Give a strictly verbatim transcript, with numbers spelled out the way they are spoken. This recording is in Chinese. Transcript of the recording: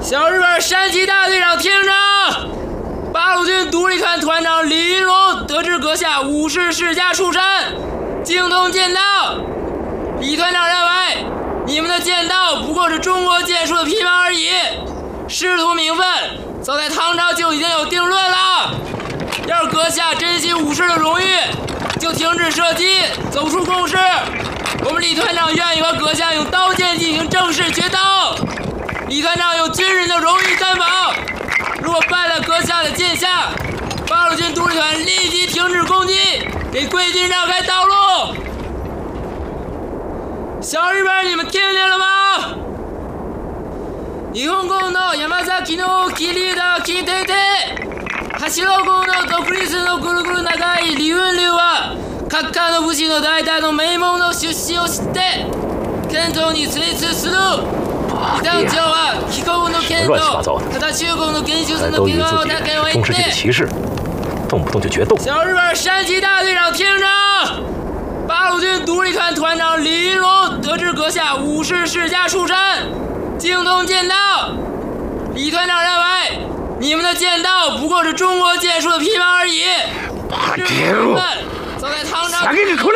小日本山崎大队长听着，八路军独立团团长李云龙得知阁下武士世家出身，精通剑道。李团长认为，你们的剑道不过是中国剑术的皮毛而已，师徒名分早在唐朝就已经有定论了。要是阁下珍惜武士的荣誉，就停止射击，走出共识。我们李团长愿意和阁下用刀剑进行正式决斗。李团长有军人的荣誉担保，如果败了阁下的剑下，八路军独立团立即停止攻击，给贵军让开道路。小日本，你们听见了吗？日本軍の山崎の切り枝聞いていて、柱軍の独立のぐるぐる長い李雲流は各界の武士の代々の名門の出身を知って剣道に精通する。李団長は彦軍の剣と片中軍の研修生の怪我を他给我一点。 歧视，动不动就决斗。 小日本山崎大队长听着，八路军独立团团长李云龙得知阁下武士世家出身，精通剑道。李团长认为，你们的剑道不过是中国剑术的皮毛而已。 バカ野郎！ 早在唐朝。 下げるこ